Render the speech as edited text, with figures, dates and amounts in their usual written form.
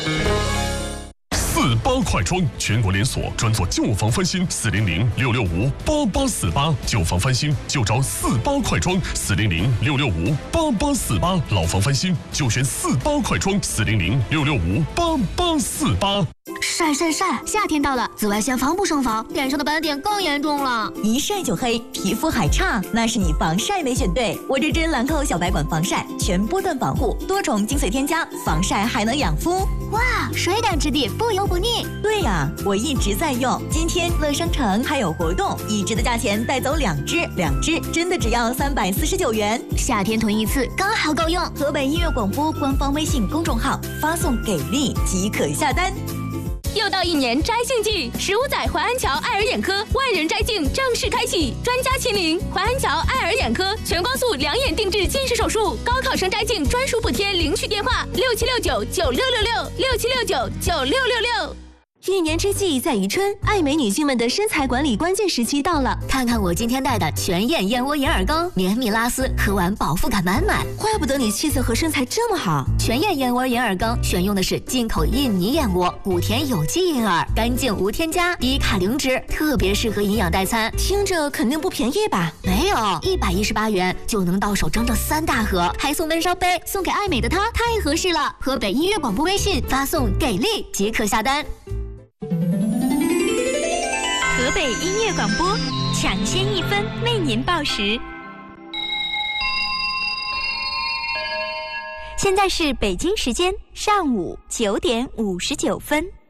48快装，全国连锁，专做旧房翻新，400-665-8848，旧房翻新就找48快装，400-665-8848，老房翻新就选48快装，400-665-8848。 晒！夏天到了，紫外线防不胜防，脸上的斑点更严重了。 一晒就黑，皮肤还差，那是你防晒没选对。我这支兰蔻小白管防晒，全波段防护，多重精粹添加，防晒还能养肤。 哇，水感质地，不油不腻。 对呀，我一直在用。今天乐商城还有活动，一支的价钱带走2支，2支真的只要349元。 夏天囤一次刚好够用。 河北音乐广播官方微信公众号发送给力即可下单。 又到一年摘镜季，15载淮安桥爱尔眼科万人摘镜正式开启，专家亲临，淮安桥爱尔眼科全光速2眼定制近视手术，高考生摘镜专属补贴，领取电话67699666，67699666。 一年之计在于春，爱美女性们的身材管理关键时期到了。 看看我今天带的全燕燕窝银耳羹，绵密拉丝，喝完饱腹感满满。 怪不得你气色和身材这么好。 全燕燕窝银耳羹选用的是进口印尼燕窝，谷田有机银耳，干净无添加，低卡零脂，特别适合营养代餐。 听着肯定不便宜吧？ 没有，118元就能到手整整3大盒，还送温烧杯，送给爱美的她太合适了。河北音乐广播微信发送给力即可下单。 河北音乐广播，抢先1分为您报时。现在是北京时间上午9点59分。